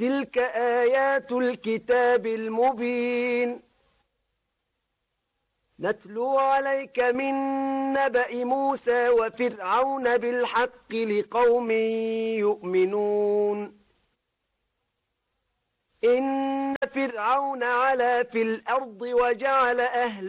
تلك آيات الكتاب المبين نتلو عليك من نبأ موسى وفرعون بالحق لقوم يؤمنون إن فرعون علا في الأرض وجعل أهلها